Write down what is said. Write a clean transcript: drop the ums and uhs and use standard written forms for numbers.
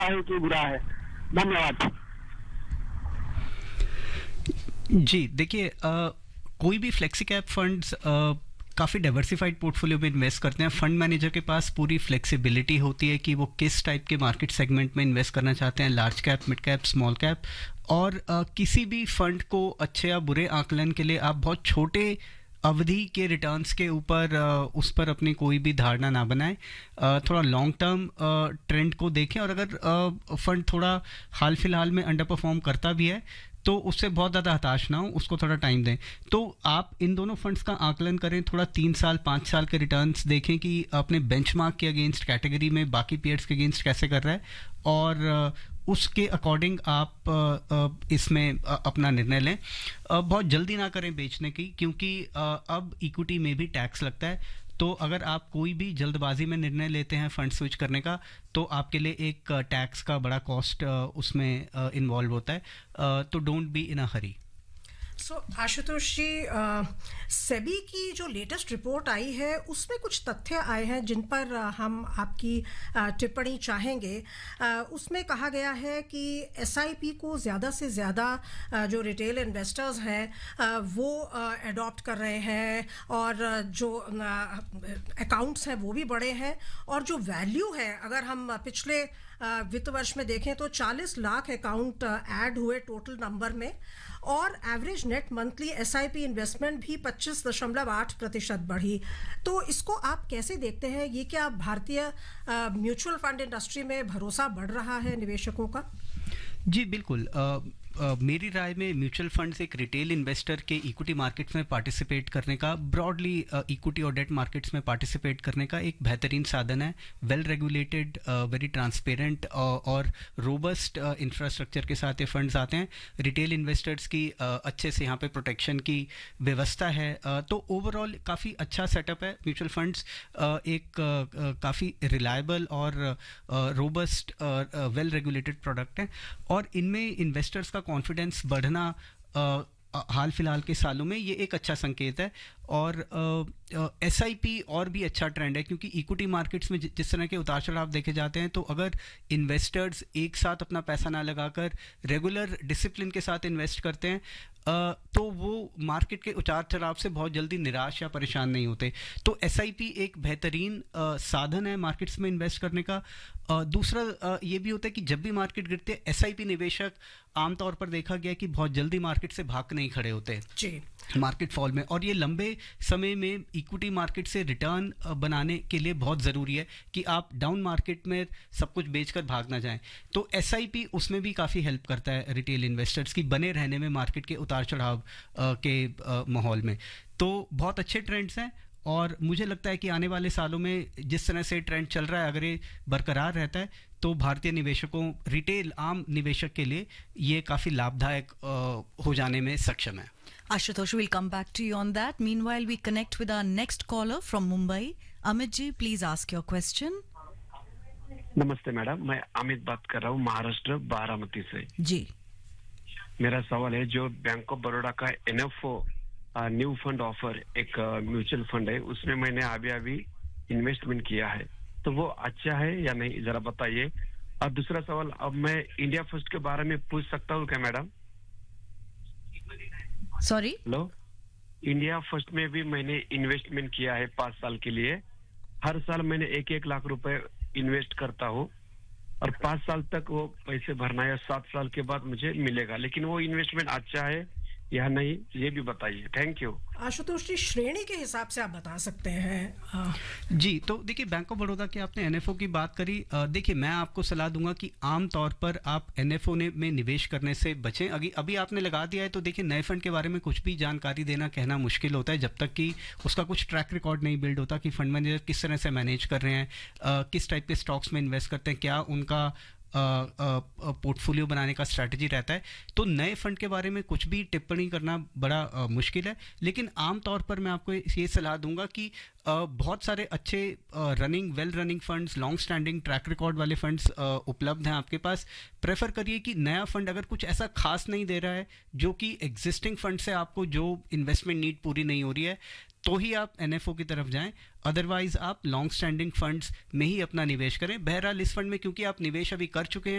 है कि बुरा है? धन्यवाद। जी देखिए, कोई भी फ्लेक्सी कैप फंड्स काफ़ी डाइवर्सिफाइड पोर्टफोलियो में इन्वेस्ट करते हैं। फंड मैनेजर के पास पूरी फ्लेक्सिबिलिटी होती है कि वो किस टाइप के मार्केट सेगमेंट में इन्वेस्ट करना चाहते हैं, large cap, mid cap, small cap. और किसी भी फंड को अच्छे या बुरे आकलन के लिए आप बहुत छोटे अवधि के रिटर्न्स के ऊपर उस पर अपनी कोई भी धारणा ना बनाएं। थोड़ा लॉन्ग टर्म ट्रेंड को देखें, और अगर फंड थोड़ा हाल फिलहाल में अंडर परफॉर्म करता भी है तो उससे बहुत ज़्यादा हताश ना हो, उसको थोड़ा टाइम दें। तो आप इन दोनों फंड्स का आकलन करें, थोड़ा 3 साल 5 साल के रिटर्न्स देखें कि अपने बेंचमार्क के अगेंस्ट, कैटेगरी में बाकी पीयर्स के अगेंस्ट कैसे कर रहा है, और उसके अकॉर्डिंग आप इसमें अपना निर्णय लें। बहुत जल्दी ना करें बेचने की, क्योंकि अब इक्विटी में भी टैक्स लगता है। तो अगर आप कोई भी जल्दबाजी में निर्णय लेते हैं फंड स्विच करने का, तो आपके लिए एक टैक्स का बड़ा कॉस्ट उसमें इन्वॉल्व होता है। तो डोंट बी इन अ हरी। सो आशुतोष जी, सेबी की जो लेटेस्ट रिपोर्ट आई है उसमें कुछ तथ्य आए हैं जिन पर हम आपकी टिप्पणी चाहेंगे। उसमें कहा गया है कि एसआईपी को ज़्यादा से ज़्यादा जो रिटेल इन्वेस्टर्स हैं वो अडॉप्ट कर रहे हैं, और जो अकाउंट्स हैं वो भी बड़े हैं, और जो वैल्यू है, अगर हम पिछले वित्त वर्ष में देखें तो 40 लाख अकाउंट ऐड हुए टोटल नंबर में, और average net monthly SIP investment भी 25.8% बढ़ी। तो इसको आप कैसे देखते हैं? ये क्या भारतीय म्यूचुअल फंड इंडस्ट्री में भरोसा बढ़ रहा है निवेशकों का? जी बिल्कुल। मेरी राय में म्यूचुअल फंड्स एक रिटेल इन्वेस्टर के इक्विटी मार्केट्स में पार्टिसिपेट करने का, ब्रॉडली इक्विटी और डेट मार्केट्स में पार्टिसिपेट करने का एक बेहतरीन साधन है। वेल रेगुलेटेड, वेरी ट्रांसपेरेंट और रोबस्ट इंफ्रास्ट्रक्चर के साथ ये फंड्स आते हैं। रिटेल इन्वेस्टर्स की अच्छे से यहाँ पे प्रोटेक्शन की व्यवस्था है। तो ओवरऑल काफ़ी अच्छा सेटअप है। म्यूचुअल फंड्स एक काफ़ी रिलायबल और रोबस्ट वेल रेगुलेटेड प्रोडक्ट है, और इनमें इन्वेस्टर्स का कॉन्फिडेंस बढ़ना हाल फिलहाल के सालों में ये एक अच्छा संकेत है। और एसआईपी और भी अच्छा ट्रेंड है, क्योंकि इक्विटी मार्केट्स में जिस तरह के उतार चढ़ाव देखे जाते हैं, तो अगर इन्वेस्टर्स एक साथ अपना पैसा ना लगाकर रेगुलर डिसिप्लिन के साथ इन्वेस्ट करते हैं, तो वो मार्केट के उतार चढ़ाव से बहुत जल्दी निराश या परेशान नहीं होते। तो एसआईपी एक बेहतरीन साधन है मार्केट्स में इन्वेस्ट करने का। दूसरा ये भी होता है कि जब भी मार्केट गिरती है, एसआईपी निवेशक आमतौर पर देखा गया कि बहुत जल्दी मार्केट से भाग नहीं खड़े होते जी मार्केट फॉल में, और ये लंबे समय में इक्विटी मार्केट से रिटर्न बनाने के लिए बहुत ज़रूरी है कि आप डाउन मार्केट में सब कुछ बेचकर भाग ना जाएं। तो एसआईपी उसमें भी काफ़ी हेल्प करता है रिटेल इन्वेस्टर्स की बने रहने में मार्केट के उतार चढ़ाव के माहौल में। तो बहुत अच्छे ट्रेंड्स हैं, और मुझे लगता है कि आने वाले सालों में जिस तरह से ट्रेंड चल रहा है, अगर ये बरकरार रहता है, तो भारतीय निवेशकों, रिटेल आम निवेशक के लिए ये काफ़ी लाभदायक हो जाने में सक्षम है। Ashutosh, we'll come back to you on that. Meanwhile, we connect with our next caller from Mumbai. Amit ji, please ask your question. नमस्ते मैडम, मैं अमित बात कर रहा हूँ महाराष्ट्र बारामती से। जी मेरा सवाल है, जो बैंक ऑफ बड़ौदा का एनएफओ न्यू फंड ऑफर एक म्यूचुअल फंड है, उसमें मैंने अभी इन्वेस्टमेंट किया है, तो वो अच्छा है या नहीं, जरा बताइए। और दूसरा सवाल, अब मैं इंडिया फर्स्ट के बारे में पूछ सकता हूँ क्या madam? Sorry, hello. India first में भी मैंने इन्वेस्टमेंट किया है 5 साल के लिए। हर साल मैंने 1-1 लाख रुपए इन्वेस्ट करता हूँ, और 5 साल तक वो पैसे भरना है, 7 साल के बाद मुझे मिलेगा। लेकिन वो इन्वेस्टमेंट अच्छा है या नहीं, ये भी बताइए। Thank you. आशुतोष जी, श्रेणी के हिसाब से आप बता सकते हैं। जी, तो देखिए, बैंक ऑफ बड़ौदा की आपने एनएफओ की बात करी। देखिए, मैं आपको सलाह दूंगा कि आम तौर पर आप एनएफओ में निवेश करने से बचें। अभी आपने लगा दिया है, तो देखिए, नए फंड के बारे में कुछ भी जानकारी देना, कहना मुश्किल होता है जब तक कि उसका कुछ ट्रैक रिकॉर्ड नहीं बिल्ड होता कि फंड मैनेजर किस तरह से मैनेज कर रहे हैं, किस टाइप के स्टॉक्स में इन्वेस्ट करते हैं, क्या उनका पोर्टफोलियो बनाने का स्ट्रैटेजी रहता है। तो नए फंड के बारे में कुछ भी टिप्पणी करना बड़ा मुश्किल है। लेकिन आमतौर पर मैं आपको ये सलाह दूंगा कि बहुत सारे अच्छे running well running funds, long standing track record वाले फंड्स उपलब्ध हैं आपके पास। प्रेफर करिए कि नया फंड अगर कुछ ऐसा खास नहीं दे रहा है जो कि एग्जिस्टिंग फंड से आपको जो इन्वेस्टमेंट नीड पूरी नहीं हो रही है, तो ही आप एनएफओ की तरफ जाएं। अदरवाइज आप लॉन्ग स्टैंडिंग फंड्स में ही अपना निवेश करें। बहरहाल इस फंड में क्योंकि आप निवेश अभी कर चुके हैं